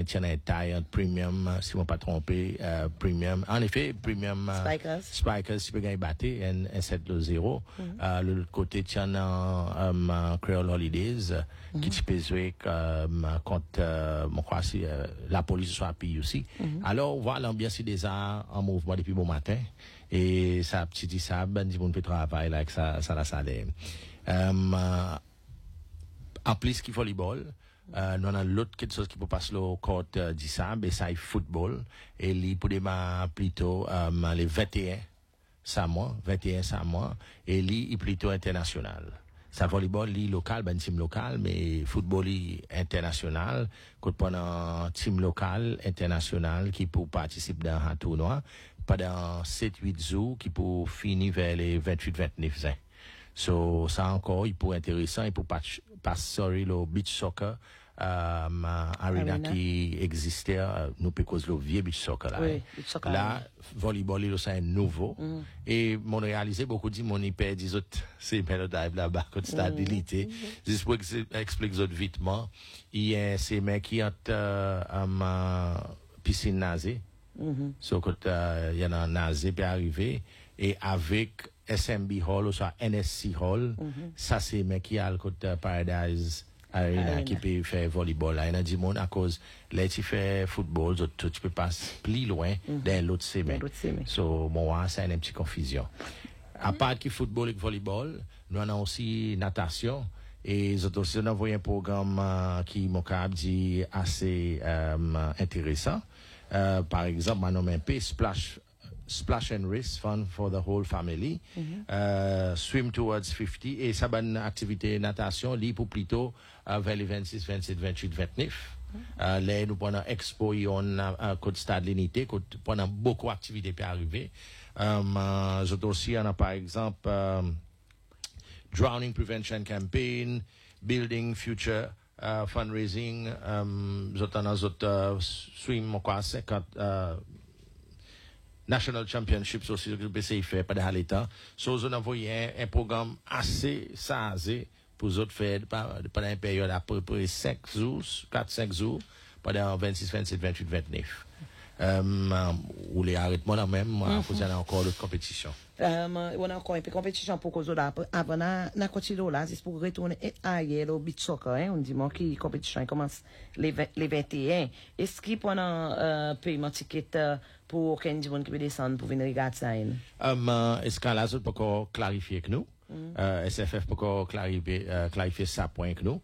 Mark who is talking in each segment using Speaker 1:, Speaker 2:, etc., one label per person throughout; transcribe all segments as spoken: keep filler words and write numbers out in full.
Speaker 1: tiens un taille premium, si on pas trompé, euh, premium. En effet, premium. Euh,
Speaker 2: Spikers.
Speaker 1: Spikers, tu peux gagner battre, un, un sept zéro. Mm-hmm. Euh, l'autre côté, tiens un, um, Creole Holidays, mm-hmm. qui tu peux jouer, um, contre, euh, mon crois, si, euh, la police soit appuyée aussi. Mm-hmm. Alors, on voit l'ambiance des arts en mouvement depuis bon matin. Et ça, petit dit ça, ben, du monde peut travailler là, avec ça, ça, la salle. Um, euh, en plus, qu'il volleyball, euh, nous avons l'autre quelque chose qui peut passer au court euh, du sable, et ça est football. Et lui, pour démarrer plutôt, euh, les vingt et un Samoa, vingt et un Samoa, et lui, il est plutôt international. Ça volleyball, lui, local, ben, team local, mais football, lui, international, quand pendant team local, international, qui peut participer dans un tournoi, pendant sept huit jours, qui peut finir vers les vingt-huit vingt-neuf ans. So, ça encore, il peut intéressant, il peut passer, sorry, le beach soccer, euh, arena, arena qui existait, euh, nous, parce que le vieux beach soccer, là.
Speaker 2: Oui, beach soccer.
Speaker 1: Là, volleyball, il c'est nouveau. Mm. Et, mon réalisé, beaucoup dit, mon hyper, des autres, c'est dive là-bas, côté stabilité. Mm. Juste pour expliquer autres vitement, il y a ces mecs qui ont, euh, um, piscine nasée. Mm-hmm. So, quand, euh, il y en a un nasé, puis arrivé, et avec, S M B Hall ou soit N S C Hall, mm-hmm. ça c'est mais qui a le côté Paradise Arena, Arena qui peut faire volleyball. Là, il y a du monde à cause là tu fais football, tu, tu peux pas plus loin mm-hmm. dans l'autre semaine. So moi ça a une petite confusion. Mm-hmm. À part qui football et volleyball, nous avons aussi natation. Et nous aussi on a envoyé un programme euh, qui m'a dit assez euh, intéressant. Euh, par exemple, mon nom est Splash. Splash and Race Fun for the whole family. Mm-hmm. uh, swim towards fifty. Et ça, bonne activité natation, libre pour plutôt uh, vers les vingt-six, vingt-sept, vingt-huit, vingt-neuf. Mm-hmm. Uh, là, nous prenons Expo, on a côté Stade l'Unité, pendant beaucoup d'activités qui arriver. Um, uh, je aussi, on a par exemple um, Drowning Prevention Campaign, Building Future uh, Fundraising, um, je t'en ai uh, swim, mon quoi, cinquante, uh, National Championships aussi, que B C I fait pendant l'état. So, on a envoyé un, un programme assez sazé pour les autres faire pendant une période à peu près cinq jours, quatre cinq jours, pendant vingt-six, vingt-sept, vingt-huit, vingt-neuf. Um, ou les arrêtements là même, moi, mm-hmm. il y a encore d'autres compétitions.
Speaker 2: Um, on a encore une compétition pour cause là, avant na, na continuer là, c'est pour retourner ailleurs au beach soccer, hein, on dit, moi, qui compétition commence les, les vingt et un. Est-ce qu'il pendant, euh, paiement ticket, euh, pour qu'un dit qui peut descendre pour venir regarder ça, hein?
Speaker 1: Um, uh, est-ce qu'à la zone peut encore clarifier que nous? Mm. Uh, S F F peut encore clarifier, uh, clarifier ça point que nous.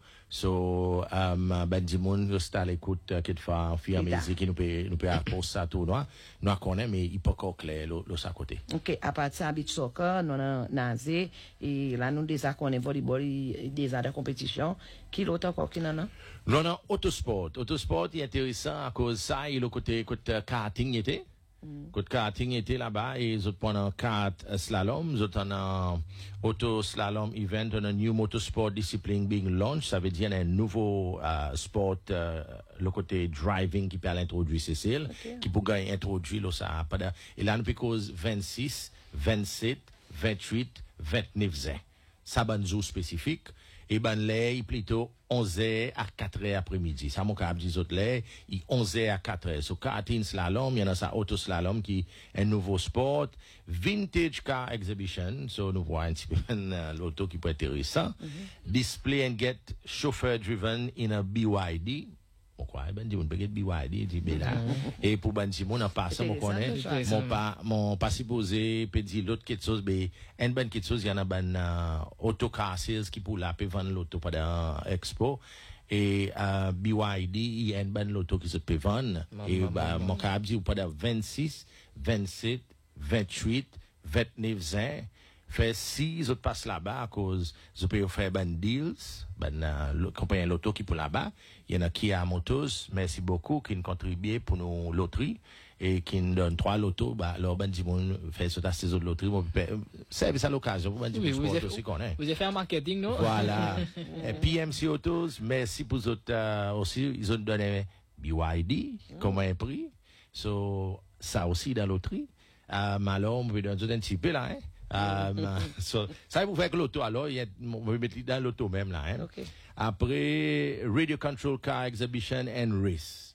Speaker 1: So, um, ben, du monde, c'est à l'écoute, euh, qu'il fait, fille musique, qui nous peut, nous peut apporter ça tournoi. Nous, on connaît, mais il peut encore clair, l'autre à côté.
Speaker 2: Ok, à partir de beach soccer, nous avons nasé, et là, nous, déjà, qu'on est volleyball, déjà, de compétition. Qui l'autre encore, qui n'en a?
Speaker 1: Nous avons autosport. Autosport est intéressant à cause de ça, et le côté, côté, karting était. Mm. Quand karting était là-bas, et ils ont pendant quatre slalom, ils ont un auto slalom event, un new motorsport discipline being launched, ça veut dire un nouveau uh, sport, uh, le côté driving qui peut l'introduire Cécile, okay. qui peut gagner introduire là ça. Et là, nous cause vingt-six, vingt-sept, vingt-huit, vingt-neuf ans. Ça ban jour spécifique. Et ben là, il plutôt onze heures à quatre heures après-midi. Ça, mon cap dit autres là, il onze heures à quatre heures. So, karting slalom, il y en a ça auto slalom qui est un nouveau sport. Vintage car exhibition. So, nous voyons un petit peu uh, l'auto qui peut être intéressant. Mm-hmm. Display and get chauffeur driven in a B Y D. Mon quoi, ben, dit, on peut get B Y D, dit, ben là. Et pour ben, dit, mon en passant, mon connaît, mon pas, mon pas supposé, peut dire l'autre quelque chose, ben, une bonne quelque chose, il y en a ben, uh, autocar sales qui pour la, peut vendre l'auto pendant Expo. Et, uh, B Y D, il y a une bonne l'auto qui se peut vendre. Et, ben, mon cas dit, pendant vingt-six, vingt-sept, vingt-huit, vingt-neuf ans, fait six autres passent là-bas à cause je peux faire ben deals ben uh, compagnie l'auto qui pour là-bas il y en a qui a Motors merci beaucoup qui nous contribuent pour nos loteries et qui nous donne trois lotos bah alors ben du monde fait ce tas ces autres loteries bon service à l'occasion vous ben du aussi connaît
Speaker 3: vous avez fait un marketing non
Speaker 1: voilà et P M C Autos merci pour autres uh, aussi ils ont donné B Y D comme un prix so ça aussi dans loterie euh alors on veut donner un petit peu là hein. Um, so, ça vous fait que l'auto alors il y a on va mettre dans l'auto même là hein. Okay. Après Radio Control Car Exhibition and Race